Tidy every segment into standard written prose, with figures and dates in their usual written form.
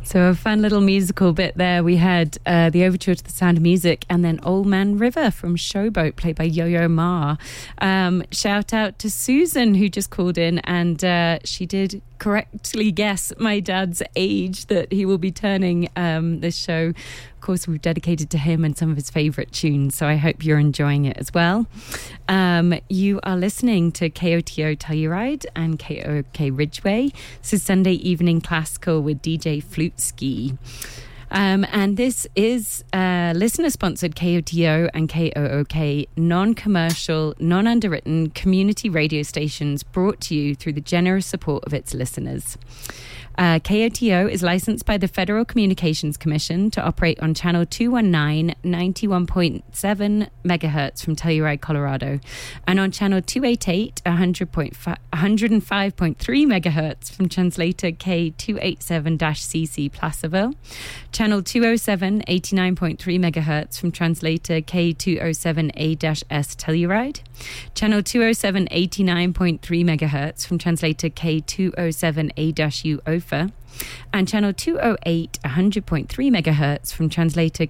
So a fun little musical bit there. We had the Overture to the Sound of Music and then Old Man River from Showboat, played by Yo-Yo Ma. Shout out to Susan, who just called in, and she did correctly guess my dad's age that he will be turning this show. Of course, we've dedicated to him and some of his favourite tunes, so I hope you're enjoying it as well. You are listening to KOTO Telluride and KOK Ridgeway. This is Sunday Evening Classical with DJ Fluteski. And this is listener-sponsored KOTO and KOOK non-commercial, non-underwritten community radio stations brought to you through the generous support of its listeners. KOTO is licensed by the Federal Communications Commission to operate on channel 219, 91.7 megahertz from Telluride, Colorado, and on channel 288, 105.3 megahertz from translator K287-CC Placerville, channel 207, 89.3 megahertz from translator K207A-S Telluride, channel 207, 89.3 megahertz from translator K207A-U Ophir, and channel 208, 100.3 megahertz from translator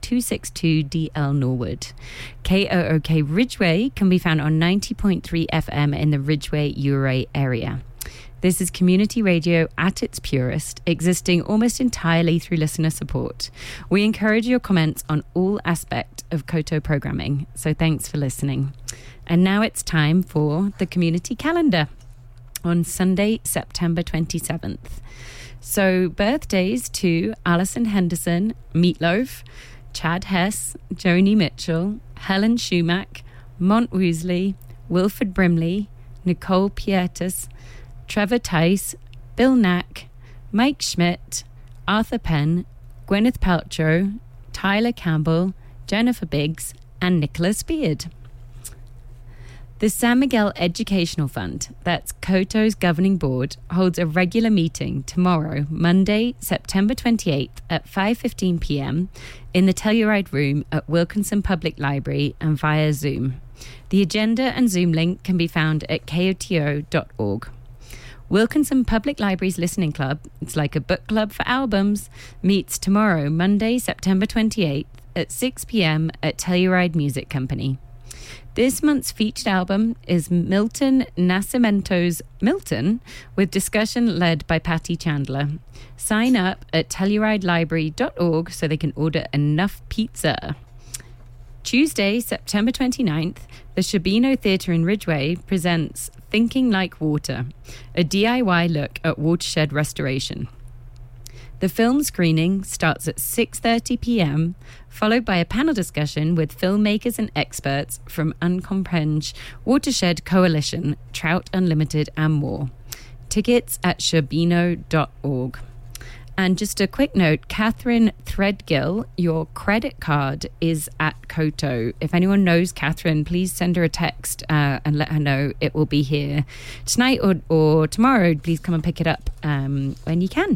K262DL Norwood. KOOK Ridgeway can be found on 90.3 FM in the Ridgeway-Uray area. This is community radio at its purest, existing almost entirely through listener support. We encourage your comments on all aspects of KOTO programming, so thanks for listening. And now it's time for the community calendar on Sunday, September 27th. So birthdays to Alison Henderson, Meatloaf, Chad Hess, Joni Mitchell, Helen Schumack, Mont Woosley, Wilfred Brimley, Nicole Pietas, Trevor Tice, Bill Knack, Mike Schmidt, Arthur Penn, Gwyneth Paltrow, Tyler Campbell, Jennifer Biggs, and Nicholas Beard. The San Miguel Educational Fund, that's KOTO's governing board, holds a regular meeting tomorrow, Monday, September 28th at 5:15 p.m. in the Telluride Room at Wilkinson Public Library and via Zoom. The agenda and Zoom link can be found at koto.org. Wilkinson Public Library's Listening Club, it's like a book club for albums, meets tomorrow, Monday, September 28th at 6 p.m. at Telluride Music Company. This month's featured album is Milton Nascimento's Milton, with discussion led by Patty Chandler. Sign up at TellurideLibrary.org so they can order enough pizza. Tuesday, September 29th, the Shabino Theatre in Ridgeway presents Thinking Like Water, a DIY look at watershed restoration. The film screening starts at 6:30 p.m, followed by a panel discussion with filmmakers and experts from Uncomprenge, Watershed Coalition, Trout Unlimited, and more. Tickets at shabino.org. And just a quick note, Catherine Threadgill, your credit card is at KOTO. If anyone knows Catherine, please send her a text and let her know it will be here tonight or tomorrow. Please come and pick it up when you can.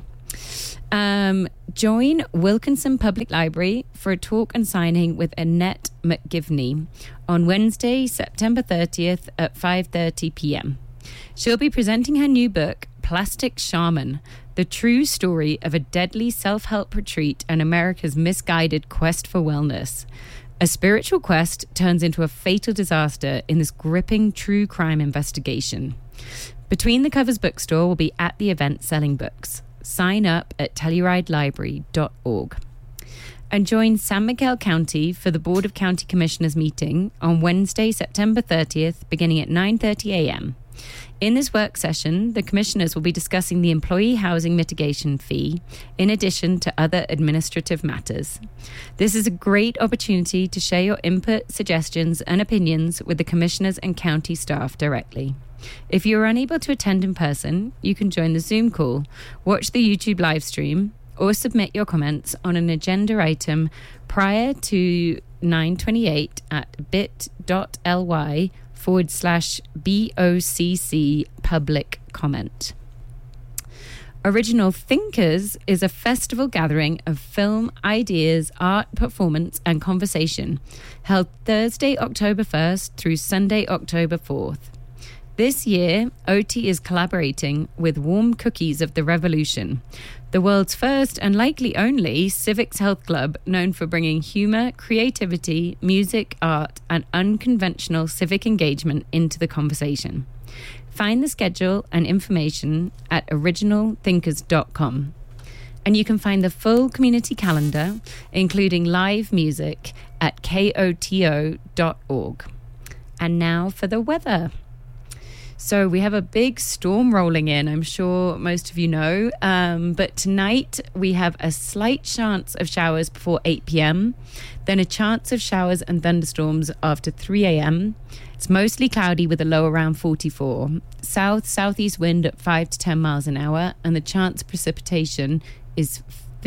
Join Wilkinson Public Library for a talk and signing with Annette McGivney on Wednesday, September 30th at 5:30 p.m. She'll be presenting her new book, Plastic Shaman, the true story of a deadly self-help retreat and America's misguided quest for wellness. A spiritual quest turns into a fatal disaster in this gripping true crime investigation. Between the Covers bookstore will be at the event selling books. Sign up at TellurideLibrary.org. And join San Miguel County for the Board of County Commissioners meeting on Wednesday, September 30th, beginning at 9:30 a.m. In this work session, the commissioners will be discussing the employee housing mitigation fee, in addition to other administrative matters. This is a great opportunity to share your input, suggestions, and opinions with the commissioners and county staff directly. If you are unable to attend in person, you can join the Zoom call, watch the YouTube live stream, or submit your comments on an agenda item prior to 9:28 at bit.ly/BOCC public comment. Original Thinkers is a festival gathering of film, ideas, art, performance, and conversation, held Thursday, October 1st through Sunday, October 4th. This year, OT is collaborating with Warm Cookies of the Revolution, the world's first and likely only civics health club known for bringing humour, creativity, music, art, and unconventional civic engagement into the conversation. Find the schedule and information at originalthinkers.com. And you can find the full community calendar, including live music, at koto.org. And now for the weather. So we have a big storm rolling in, I'm sure most of you know. But tonight we have a slight chance of showers before 8 p.m, then a chance of showers and thunderstorms after 3 a.m. It's mostly cloudy with a low around 44. Southeast wind at 5 to 10 miles an hour, and the chance of precipitation is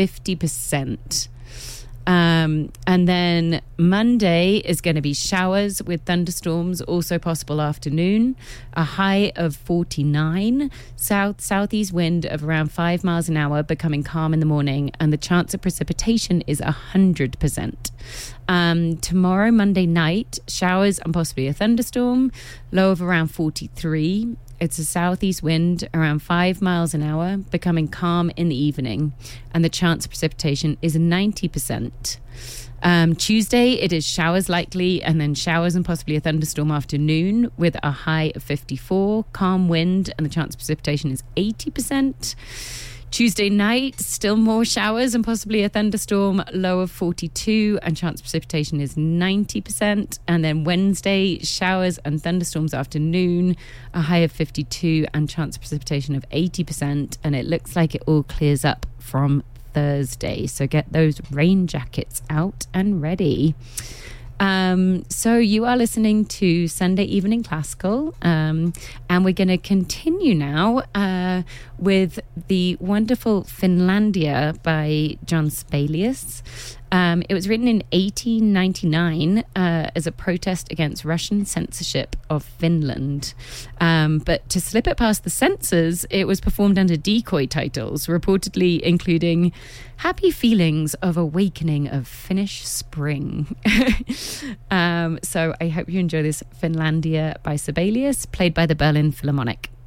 50%. And then Monday is going to be showers with thunderstorms, also possible afternoon, a high of 49, southeast wind of around 5 miles an hour, becoming calm in the morning, and the chance of precipitation is 100%. Tomorrow, Monday night, showers and possibly a thunderstorm, low of around 43. It's a southeast wind around 5 miles an hour, becoming calm in the evening, and the chance of precipitation is 90%. Tuesday, it is showers likely, and then showers and possibly a thunderstorm afternoon with a high of 54, calm wind, and the chance of precipitation is 80%. Tuesday night, still more showers and possibly a thunderstorm, low of 42, and chance of precipitation is 90%. And then Wednesday, showers and thunderstorms afternoon, a high of 52, and chance of precipitation of 80%. And it looks like it all clears up from Thursday. So get those rain jackets out and ready. So you are listening to Sunday Evening Classical, and we're going to continue now with the wonderful Finlandia by John Sibelius. It was written in 1899 as a protest against Russian censorship of Finland. But to slip it past the censors, it was performed under decoy titles, reportedly including Happy Feelings of Awakening of Finnish Spring. So I hope you enjoy this Finlandia by Sibelius, played by the Berlin Philharmonic.